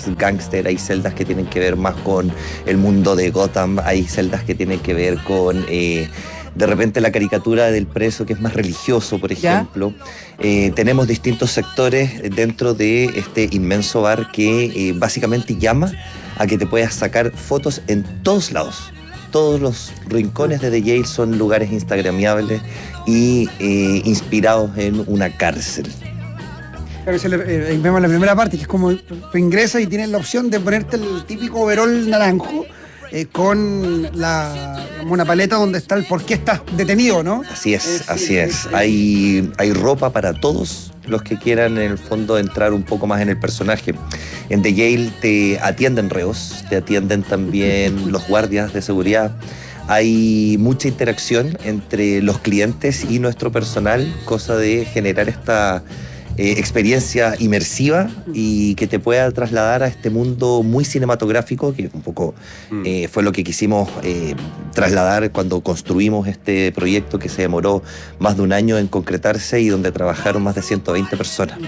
más gángster, hay celdas que tienen que ver más con el mundo de Gotham, hay celdas que tienen que ver con... de repente la caricatura del preso que es más religioso, por ejemplo. Tenemos distintos sectores dentro de este inmenso bar que básicamente llama a que te puedas sacar fotos en todos lados. Todos los rincones de The Jail son lugares instagramiables y inspirados en una cárcel. Claro, vemos la primera parte, que es como tú ingresas y tienes la opción de ponerte el típico overol naranjo, con una paleta donde está el por qué estás detenido, ¿no? Así es. Hay ropa para todos los que quieran, en el fondo, entrar un poco más en el personaje. En The Jail te atienden reos, te atienden también los guardias de seguridad. Hay mucha interacción entre los clientes y nuestro personal, cosa de generar esta experiencia inmersiva y que te pueda trasladar a este mundo muy cinematográfico, que un poco fue lo que quisimos trasladar cuando construimos este proyecto, que se demoró más de un año en concretarse y donde trabajaron más de 120 personas.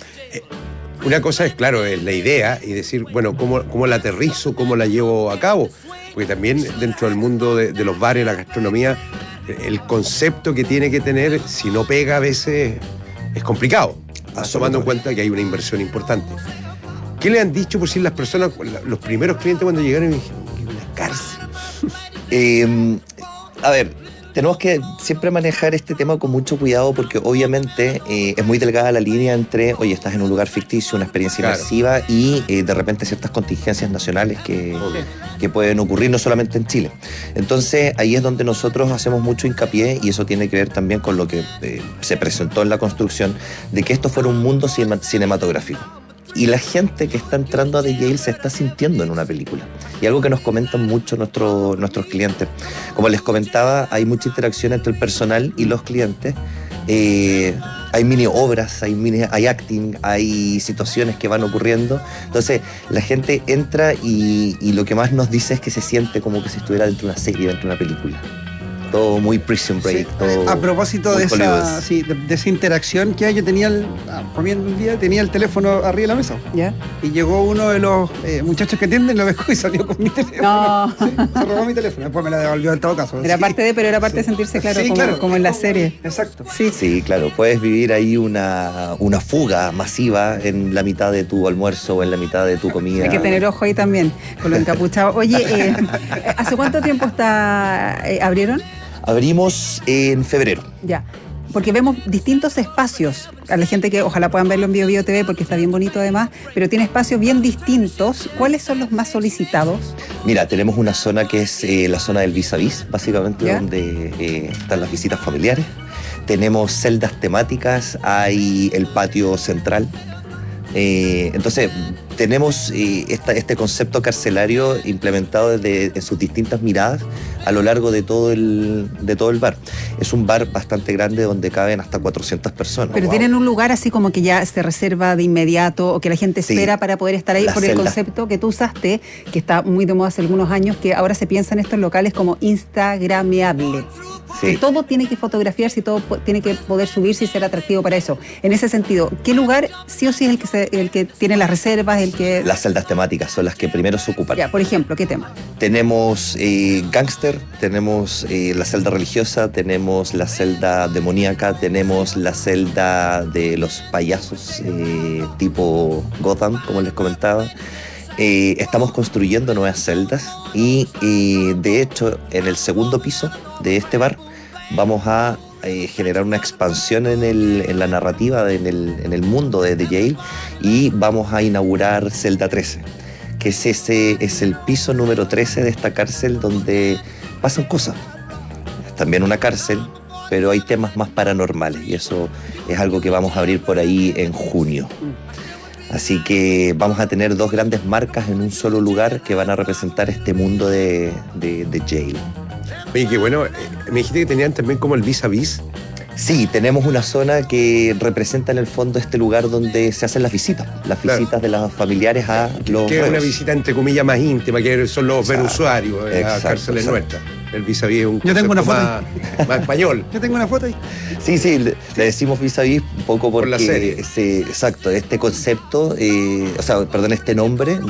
Una cosa es, claro, es la idea y decir, bueno, ¿cómo la aterrizo, cómo la llevo a cabo? Porque también dentro del mundo de los bares, la gastronomía, el concepto que tiene que tener, si no pega a veces, es complicado. Tomando en cuenta que hay una inversión importante. ¿Qué le han dicho por si las personas, los primeros clientes cuando llegaron y dijeron, una cárcel? A ver, tenemos que siempre manejar este tema con mucho cuidado porque obviamente es muy delgada la línea entre, oye, estás en un lugar ficticio, una experiencia inmersiva y de repente ciertas contingencias nacionales que pueden ocurrir no solamente en Chile. Entonces ahí es donde nosotros hacemos mucho hincapié y eso tiene que ver también con lo que se presentó en la construcción, de que esto fuera un mundo cinematográfico. Y la gente que está entrando a The Jail se está sintiendo en una película. Y algo que nos comentan mucho nuestros clientes. Como les comentaba, hay mucha interacción entre el personal y los clientes. Hay mini obras, hay acting, hay situaciones que van ocurriendo. Entonces, la gente entra y lo que más nos dice es que se siente como que si estuviera dentro de una serie, dentro de una película. Todo muy Prison Break. Sí. Todo a propósito de esa interacción que hay, yo comiendo un día, tenía el teléfono arriba de la mesa. ¿Ya? Y llegó uno de los muchachos que atienden, lo pescó y salió con mi teléfono. No. Sí, se robó mi teléfono, después me la devolvió en todo caso. Era parte de sentirse claro, como en la serie. Exacto. Sí, claro. Puedes vivir ahí una fuga masiva en la mitad de tu almuerzo o en la mitad de tu comida. Hay que tener ojo ahí también, con lo encapuchado. Oye, ¿hace cuánto tiempo abrieron? Abrimos en febrero. Ya, porque vemos distintos espacios. A la gente que ojalá puedan verlo en Bio TV porque está bien bonito además, pero tiene espacios bien distintos. ¿Cuáles son los más solicitados? Mira, tenemos una zona que es la zona del vis-a-vis, básicamente, ¿ya? Donde están las visitas familiares. Tenemos celdas temáticas, hay el patio central. Entonces tenemos este concepto carcelario implementado en sus distintas miradas a lo largo de todo el bar. Es un bar bastante grande donde caben hasta 400 personas. Pero tienen un lugar así como que ya se reserva de inmediato o que la gente espera para poder estar ahí por el concepto que tú usaste, que está muy de moda hace algunos años, que ahora se piensa en estos locales como instagrameable. Sí. Todo tiene que fotografiarse y todo tiene que poder subirse y ser atractivo para eso. En ese sentido, ¿qué lugar sí o sí es el que tiene las reservas, Las celdas temáticas son las que primero se ocupan. Ya, por ejemplo, ¿qué tema? Tenemos gángster, tenemos la celda religiosa, tenemos la celda demoníaca, tenemos la celda de los payasos tipo Gotham, como les comentaba. Estamos construyendo nuevas celdas y de hecho en el segundo piso de este bar vamos a generar una expansión en la narrativa, en el mundo de The Jail, y vamos a inaugurar celda 13, que es el piso número 13 de esta cárcel donde pasan cosas. Es también una cárcel, pero hay temas más paranormales y eso es algo que vamos a abrir por ahí en junio. Así que vamos a tener dos grandes marcas en un solo lugar que van a representar este mundo de Jail. Oye, qué bueno. Me dijiste que tenían también como el vis-a-vis. Sí, tenemos una zona que representa en el fondo este lugar donde se hacen las visitas de los familiares a los que es una visita entre comillas más íntima, que son los verusuarios de las cárceles nuestras. El vis-a-vis es un concepto más español. Yo tengo una foto ahí. Sí, le decimos vis-a-vis un poco porque por la serie. Exacto, este concepto, este nombre